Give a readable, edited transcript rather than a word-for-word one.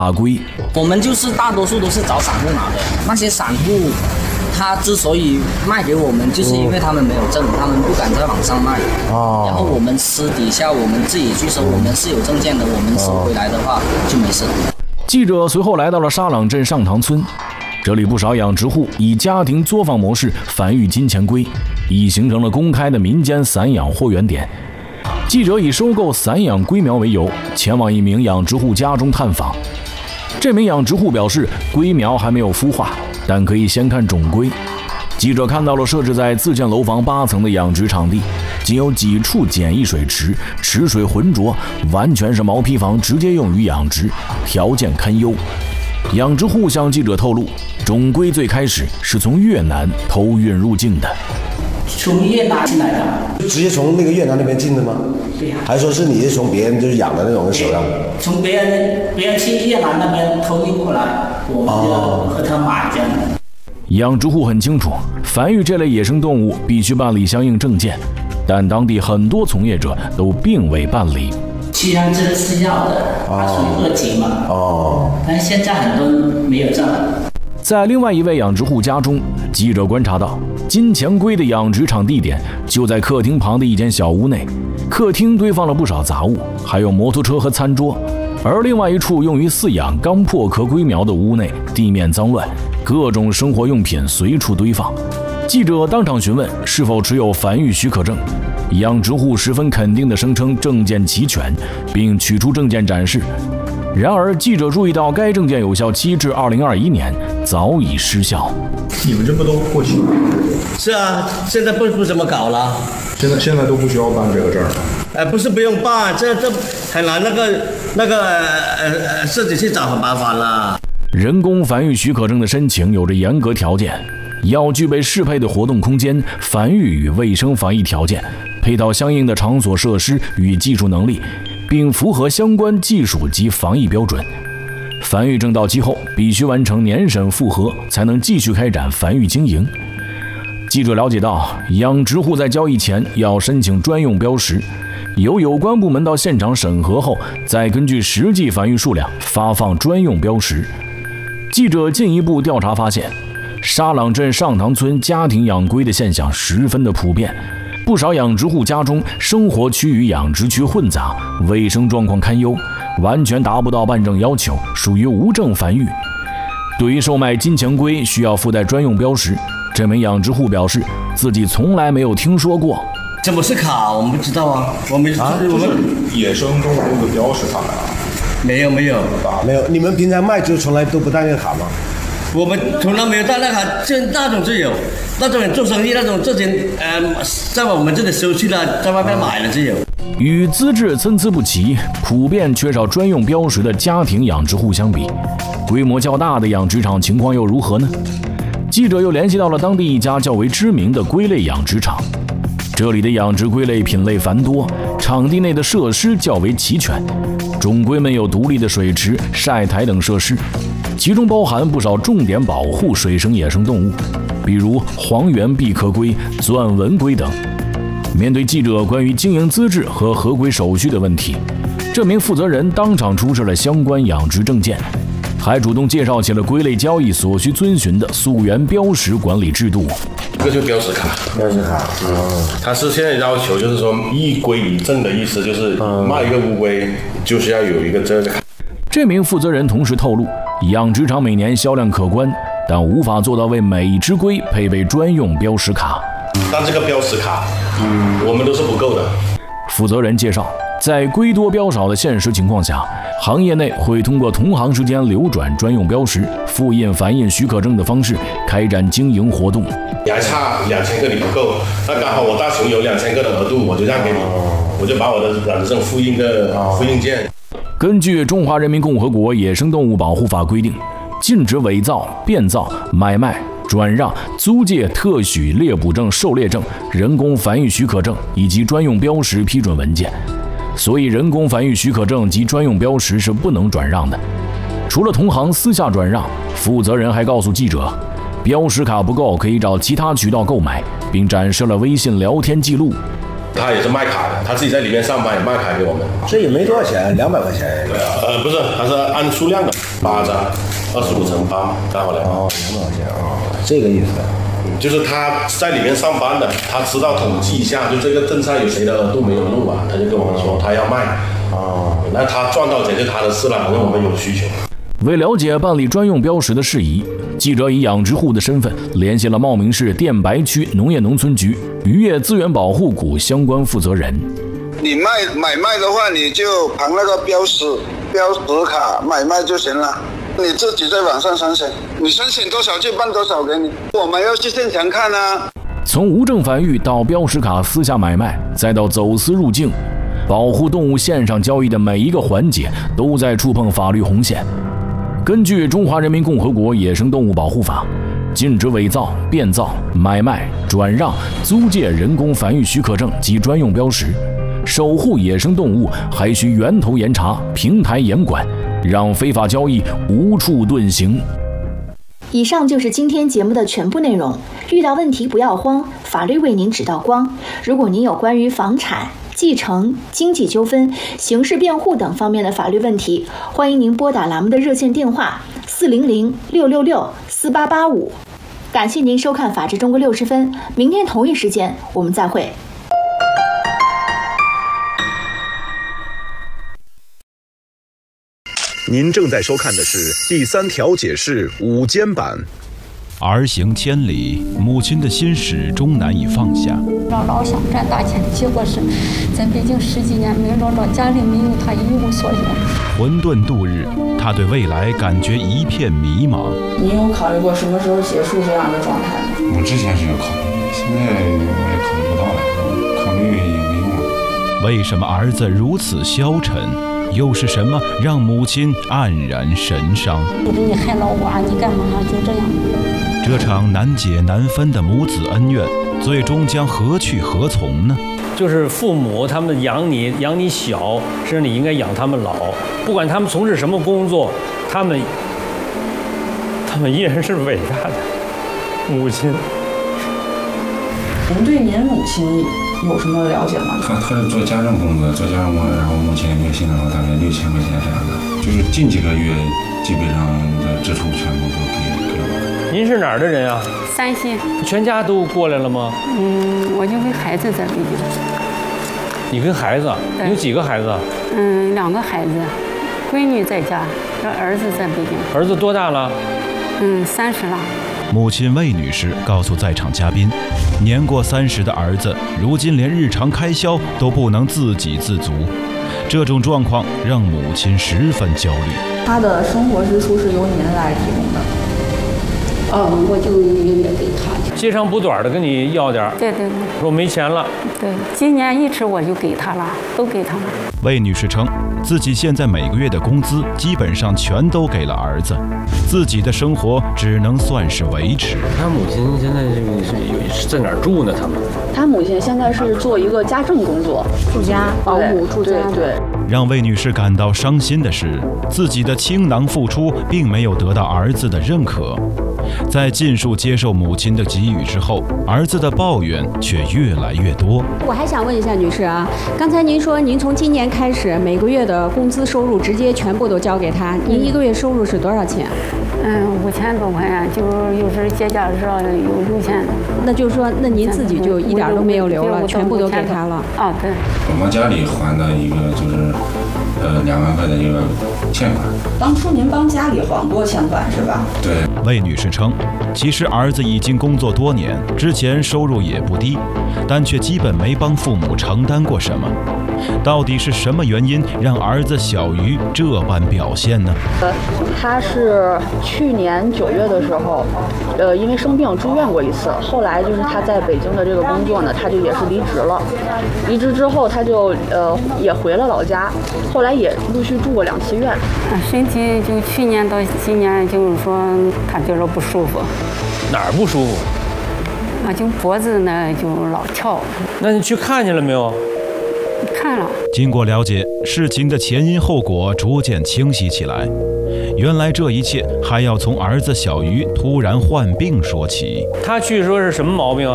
法规。 我们就是大多数都是找散户拿的，那些散户他之所以卖给我们，就是因为他们没有证，他们不敢在网上卖。然后我们私底下我们自己去收，我们是有证件的，我们收回来的话就没事。 记者随后来到了沙朗镇上塘村，这里不少养殖户以家庭作坊模式繁育金钱龟，已形成了公开的民间散养货源点。记者以收购散养龟苗为由，前往一名养殖户家中探访。这名养殖户表示，龟苗还没有孵化，但可以先看种龟。记者看到了设置在自建楼房8层的养殖场地，仅有几处简易水池，池水浑浊，完全是毛坯房，直接用于养殖，条件堪忧。养殖户向记者透露，种龟最开始是从越南偷运入境的。 从越南进来的， 直接从那个越南那边进的吗？ 对呀。 还说是你是从别人就是养的那种手上？ 从别人去越南那边偷运过来，我们就和他买这样的。 养殖户很清楚，繁育这类野生动物必须办理相应证件，但当地很多从业者都并未办理。 虽然这个是要的，它属于2级嘛。但是现在很多人没有证。 在另外一位养殖户家中，记者观察到，金钱龟的养殖场地点就在客厅旁的一间小屋内。客厅堆放了不少杂物，还有摩托车和餐桌。而另外一处用于饲养刚破壳龟苗的屋内，地面脏乱，各种生活用品随处堆放。记者当场询问是否持有繁育许可证，养殖户十分肯定地声称证件齐全，并取出证件展示。然而，记者注意到该证件有效期至2021年，早已失效。 你们这不都过期了？ 是啊，现在不怎么搞了。 现在都不需要办这个证了。 不是不用办，这很难自己去找麻烦了。 人工繁育许可证的申请有着严格条件，要具备适配的活动空间、繁育与卫生防疫条件，配套相应的场所设施与技术能力，并符合相关技术及防疫标准。繁育证到期后，必须完成年审复核，才能继续开展繁育经营。记者了解到，养殖户在交易前要申请专用标识，由有关部门到现场审核后，再根据实际繁育数量发放专用标识。记者进一步调查发现，沙朗镇上塘村家庭养龟的现象十分的普遍，不少养殖户家中生活区与养殖区混杂，卫生状况堪忧，完全达不到办证要求，属于无证繁育。对于售卖金钱龟需要附带专用标识，这名养殖户表示自己从来没有听说过。 怎么是卡？我们不知道啊。我们野生动物的标识卡呀？ 没有。 你们平常卖就从来都不带那个卡吗？ 我们从来没有带那卡，那种就有，那种做生意那种之前在我们这里收去了，在外面买了就有。 与资质参差不齐、普遍缺少专用标识的家庭养殖户相比，规模较大的养殖场情况又如何呢？记者又联系到了当地一家较为知名的龟类养殖场，这里的养殖龟类品类繁多，场地内的设施较为齐全，种龟们有独立的水池、晒台等设施，其中包含不少重点保护水生野生动物，比如黄缘闭壳龟、钻纹龟等。面对记者关于经营资质和合规手续的问题，这名负责人当场出示了相关养殖证件，还主动介绍起了龟类交易所需遵循的溯源标识管理制度。 这个就标识卡，它是现在要求就是说一龟一证的意思，就是卖一个乌龟就是要有一个这个卡。 这名负责人同时透露，养殖场每年销量可观，但无法做到为每一只龟配备专用标识卡。 但这个标识卡，我们都是不够的。 负责人介绍，在龟多标少的现实情况下，行业内会通过同行之间流转专用标识、复印、繁印许可证的方式开展经营活动。 你还差2000个你不够，那刚好我大熊有2000个的额度，我就让给你，我就把我的养殖证复印件。 根据《中华人民共和国野生动物保护法》规定，禁止伪造、变造、买卖、转让、租借、特许猎捕证、狩猎证、人工繁育许可证以及专用标识批准文件。所以，人工繁育许可证及专用标识是不能转让的。除了同行私下转让，负责人还告诉记者，标识卡不够可以找其他渠道购买，并展示了微信聊天记录。 他也是卖卡的，他自己在里面上班也卖卡给我们。 这也没多少钱，200块钱。 对啊，不是，他是按数量的，8张，25乘8嘛，刚好200。 哦，2多少钱啊？这个意思。 就是他在里面上班的，他知道统计一下，就这个镇上有谁的额度没有录啊，他就跟我们说他要卖。哦，那他赚到钱就他的事了，反正我们有需求。 为了解办理专用标识的事宜，记者以养殖户的身份联系了茂名市电白区农业农村局渔业资源保护股相关负责人。 你买卖的话，你就凭那个标识卡买卖就行了。你自己在网上申请，你申请多少就办多少给你。我们要去现场看啊。 从无证繁育到标识卡私下买卖，再到走私入境，保护动物线上交易的每一个环节都在触碰法律红线。根据《中华人民共和国野生动物保护法》，禁止伪造、变造、买卖、转让、租借人工繁育许可证及专用标识。守护野生动物还需源头严查、平台严管，让非法交易无处遁形。 以上就是今天节目的全部内容。遇到问题不要慌，法律为您指道光。如果您有关于房产、继承、经济纠纷、刑事辩护等方面的法律问题，欢迎您拨打栏目的热线电话400-666-4885。感谢您收看《法治中国60分》，明天同一时间我们再会。 您正在收看的是第3条解释午间版。 儿行千里，母亲的心始终难以放下。 老想赚大钱，结果是在北京10几年没落着，家里没有他，一无所有。 混沌度日，他对未来感觉一片迷茫。 你有考虑过什么时候结束这样的状态吗？ 我之前是有考虑，现在我也考虑不到了，考虑也没用了。 为什么儿子如此消沉？又是什么让母亲黯然神伤？ 就是你害了我，你干嘛就这样？ 这场难解难分的母子恩怨，最终将何去何从呢？ 就是父母他们养你小，甚至你应该养他们老，不管他们从事什么工作，他们依然是伟大的母亲。 您对您母亲有什么了解吗？ 他是做家政工作，然后目前月薪的话大概6000块钱这样的，就是近几个月基本上的支出全部都给我。 您是哪儿的人啊？ 山西。 全家都过来了吗？ 我就跟孩子在北京。 你跟孩子？你有几个孩子 ？2个孩子，闺女在家，儿子在北京。 儿子多大了 ？30了。 母亲魏女士告诉在场嘉宾，年过30的儿子，如今连日常开销都不能自给自足，这种状况让母亲十分焦虑。 他的生活支出是由您来提供的？ 我就也给他。 接长补短的跟你要点。 对。 说没钱了。 对，今年1直我就给他了，都给他了。 魏女士称，自己现在每个月的工资基本上全都给了儿子，自己的生活只能算是维持。 他母亲现在是在哪儿住呢？ 他母亲现在是做一个家政工作， 住家保姆住家。 对。 让魏女士感到伤心的是，自己的倾囊付出并没有得到儿子的认可。在尽数接受母亲的给予之后，儿子的抱怨却越来越多。 我还想问一下女士啊，刚才您说您从今年开始每个月的工资收入直接全部都交给他，您一个月收入是多少钱 ？5000多块钱，就是有时节假日有6000。 那就是说，那您自己就一点都没有留了，全部都给他了？ 对。 我们家里还的一个就是2万块的一个欠款。 当初您帮家里还过欠款是吧？ 对。 魏女士称，其实儿子已经工作多年，之前收入也不低，但却基本没帮父母承担过什么。到底是什么原因让儿子小鱼这般表现呢？ 他是去年9月的时候，因为生病住院过一次，后来就是他在北京的这个工作呢，他就也是离职了。离职之后，他就也回了老家，后来也陆续住过2次院。 身体就去年到今年就是说他觉得不舒服。 哪儿不舒服？ 就脖子呢就老跳。 那你去看去了没有？ 看了。 经过了解，事情的前因后果逐渐清晰起来。原来这一切还要从儿子小鱼突然患病说起。 他去说是什么毛病啊？